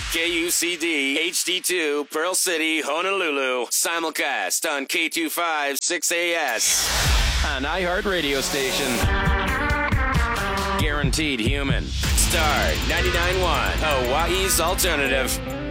KUCD HD2 Pearl City, Honolulu. Simulcast on K25 6AS. An iHeartRadio station. Guaranteed human. Star 99.1, Hawaii's alternative.